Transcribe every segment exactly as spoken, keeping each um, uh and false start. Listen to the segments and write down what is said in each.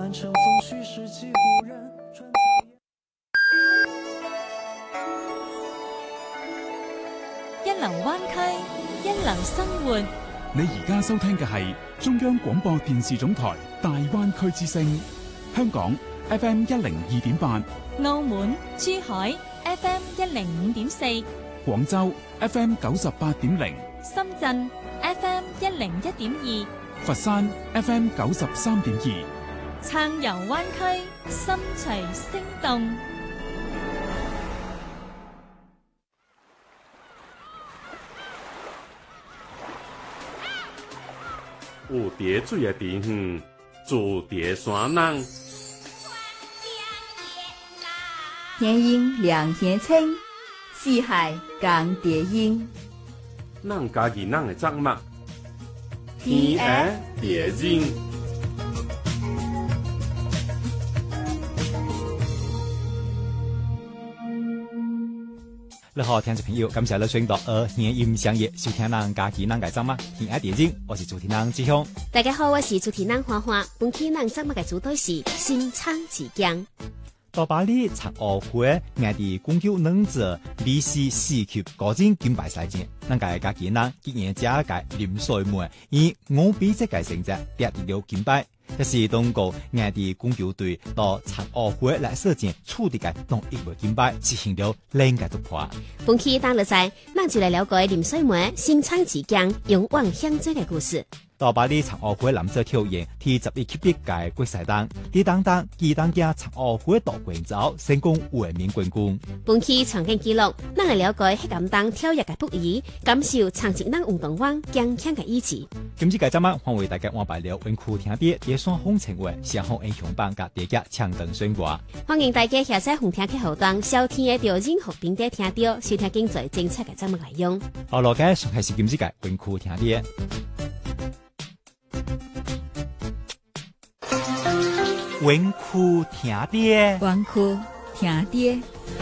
满城风絮，拾起故人穿草一流灣區，一流生活。 你而家收聽嘅係中央廣播電視總台大灣區之聲，香港 F M 一零二點八， 澳門、珠海 F M 一零五點四， 廣州 F M 九十八點零， 深圳 F M 一零一點二， 佛山 F M 九十三點二。 暢遊灣區，心隨聲動。 有蝶水的地方，住蝶山人。 天鹰两天青，四海共蝶音。 咱家己咱的作物，天鹅蝶音。 你好，聽眾朋友，感謝你選擇呃年音相約收聽咱家己咱嘅節目天愛電影，我是主持人志雄。 大家好，我是主持人花花。本期咱節目嘅主題是新昌之江。 到巴黎殘奧會，外地公救能者歷史四級高精金牌賽戰，咱嘅家己咱今年加屆林水妹以五比一嘅成績奪得金牌。一是東國外地公救隊到殘奧會來射箭，處理嘅同一枚金牌，執行了兩個突破。 本期當日在，咱就來了解林水妹新昌之江勇往向前嘅故事。 到巴黎殘奧會男子跳遠第十一級別嘅決賽單，李當當二當家殘奧會奪冠之後，成功衛冕冠軍。 本期場景記錄，咱來了解黑暗當跳躍嘅不易，感受長直男運動員強強嘅意志。 今次嘅節目，歡為大家安排了溫酷聽啲第三風情為上好英雄榜嘅第一搶燈選歌。 歡迎大家下載紅聽嘅後檔，收聽嘅條任何平台聽到，收聽精彩精彩嘅節目內容。 好，落嘅上係是今次嘅溫酷聽啲。溫酷聽啲， 溫酷聽啲。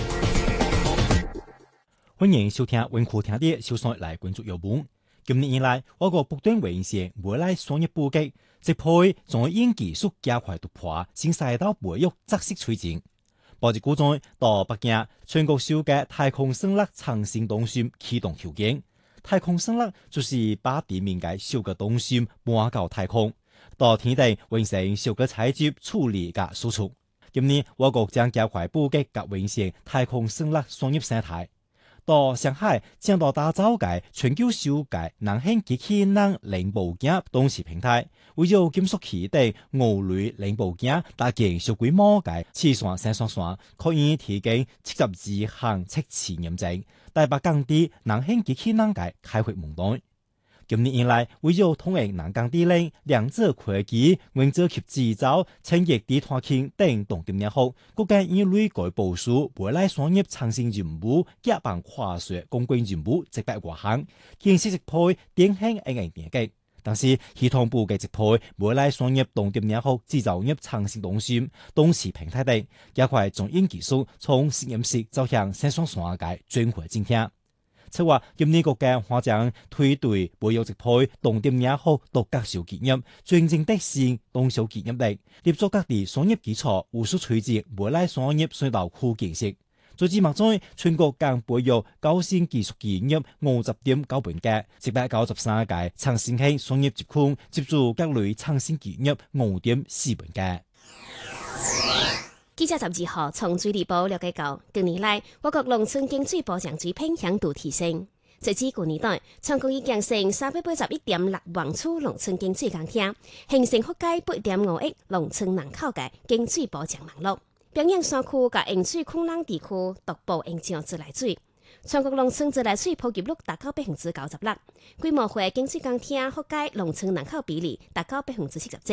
歡迎收聽溫酷聽啲，小上來關注有本。今年以來，我國不斷完善未來商業布局，直配從應技術加快突破，新賽道培育扎實推進。包括古在到北京，全國首個太空生物創新中心啟動條件。太空生物就是把地面嘅首個中心搬到太空，到天地完成首個採集、處理嘅輸出。今年我國將加快布局及完善太空生物商業生態。到上海將到打造嘅全球首個能輕機器人零部件東西平台，為咗金屬器等五類零部件搭建小規模嘅磁線生產線，可以提供七十二項測試驗證，大把降低能輕機器人嘅開發門檻。今年以來，為咗統一南港地領兩者科技、原則及製造、產業地拓展等動點樣好，國家以累改部署未來商業創新任務，夾辦跨學公關任務，直白華行，建設直配典型 N N 年級。但是系統部嘅直配未來商業動點樣好，製造業創新中心、東市平台等，加快中英技術從實驗室走向生產線嘅轉回進聽。策劃今年國家發展推動培育直配動點也好獨角小企業，專精的是中小企業等，協助各地商業基礎，務實推進未來商業隧道庫建設。在節目中，全國更培育高新技術企業五十點九半嘅，一百九十三屆創新型商業集群，接觸各類創新企業五點四半嘅。 記者十二號從水利部了解到，近年來我國農村經濟保障水平響度提升。截至去年底，全國已建成三百八十一點六萬處農村經濟公廳，形成覆蓋八點五億農村人口嘅經濟保障網絡。表演山區及引水困難地區獨步引進自來水，全國農村自來水普及率達到百分之九十六，規模化經濟公廳覆蓋農村人口比例達到百分之七十七。